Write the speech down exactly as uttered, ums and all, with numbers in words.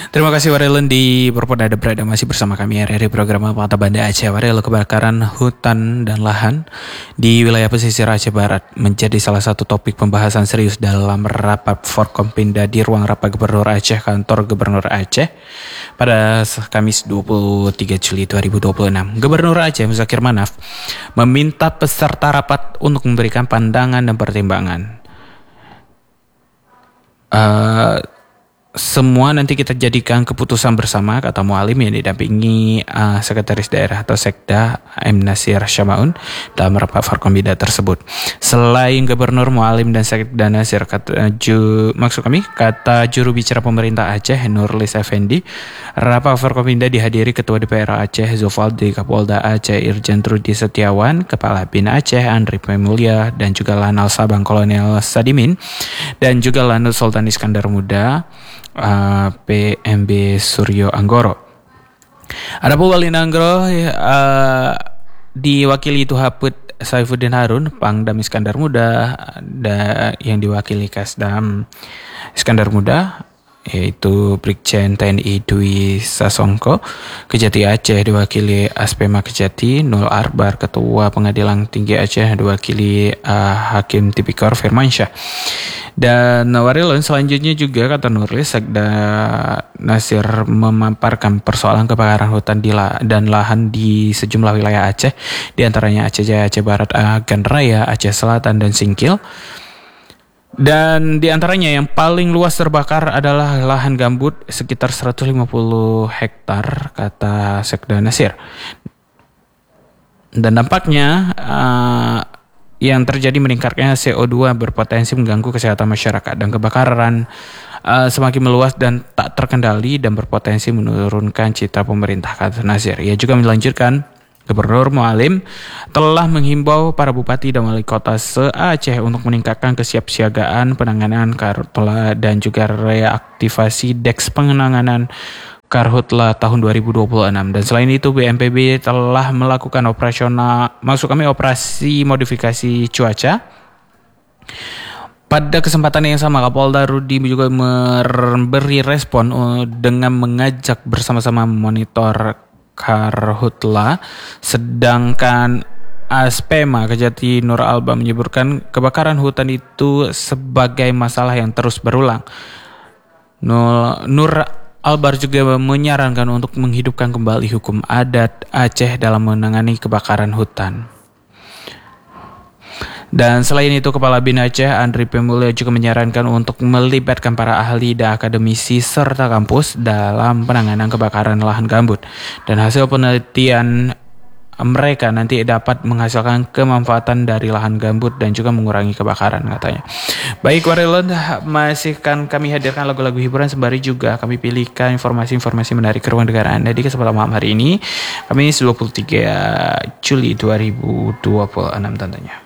Terima kasih Warelen di Berpoda ada berada masih bersama kami R R I program Mata Banda Aceh. Warel, kebakaran hutan dan lahan di wilayah pesisir Aceh Barat menjadi salah satu topik pembahasan serius dalam rapat Forkompinda di ruang rapat Gubernur Aceh, kantor Gubernur Aceh pada Kamis dua puluh tiga Juli dua ribu dua puluh enam. Gubernur Aceh Muzakir Manaf meminta peserta rapat untuk memberikan pandangan dan pertimbangan. Uh, Semua nanti kita jadikan keputusan bersama, kata Mualim yang didampingi uh, Sekretaris Daerah atau Sekda M. Nasir Syamaun dalam rapat Forkompinda tersebut. Selain Gubernur, Mualim dan Sekda Nasir, kata, ju, maksud kami, kata juru bicara pemerintah Aceh Nurlis Effendi, rapat Forkompinda dihadiri Ketua D P R Aceh Zufaldi, Kapolda Aceh Irjen Trudi Setiawan, Kepala Bin Aceh Andri Pemulya, dan juga Lanal Sabang Kolonel Sadimin, dan juga Lanut Sultan Iskandar Muda, Uh, P M B Suryo Anggoro. Ada pun Wali Nanggro uh, diwakili itu Haput Saifuddin Harun, Pangdam Iskandar Muda, da, yang diwakili Kasdam Iskandar Muda yaitu Brigjen T N I Dwi Sasongko. Kejati Aceh diwakili Aspema Kejati, Nul Arbar, Ketua Pengadilan Tinggi Aceh diwakili uh, Hakim Tipikor Firmansyah. Dan Warilon selanjutnya juga, kata Nurlis, Sekda Nasir memaparkan persoalan kebakaran hutan di la- dan lahan di sejumlah wilayah Aceh, di antaranya Aceh Jaya, Aceh Barat, Agan Raya, Aceh Selatan, dan Singkil. Dan di antaranya yang paling luas terbakar adalah lahan gambut sekitar seratus lima puluh hektar, kata Sekda Nasir. Dan dampaknya uh, yang terjadi meningkatnya C O dua berpotensi mengganggu kesehatan masyarakat, dan kebakaran uh, semakin meluas dan tak terkendali dan berpotensi menurunkan citra pemerintah, kata Nasir. Ia juga melanjutkan, Gubernur Mualim telah menghimbau para bupati dan wali kota se-Aceh untuk meningkatkan kesiapsiagaan penanganan karhutla dan juga reaktivasi deks penanganan karhutla tahun dua ribu dua puluh enam. Dan selain itu B N P B telah melakukan operasional, maksud kami operasi modifikasi cuaca. Pada kesempatan yang sama, Kapolda Rudi juga memberi respon dengan mengajak bersama-sama memonitor karhutla, sedangkan Aspema Kejati Nur Alba menyebutkan kebakaran hutan itu sebagai masalah yang terus berulang. Nur, Nur Albar juga menyarankan untuk menghidupkan kembali hukum adat Aceh dalam menangani kebakaran hutan. Dan selain itu, Kepala Bin Aceh Andri Pemulya juga menyarankan untuk melibatkan para ahli dan akademisi serta kampus dalam penanganan kebakaran lahan gambut. Dan hasil penelitian mereka nanti dapat menghasilkan kemanfaatan dari lahan gambut dan juga mengurangi kebakaran, katanya. Baik Warelon, masih kan kami hadirkan lagu-lagu hiburan sembari juga kami pilihkan informasi-informasi menarik ke ruang dengar Anda di kesempatan malam hari ini, Kamis dua puluh tiga Juli dua ribu dua puluh enam tentunya.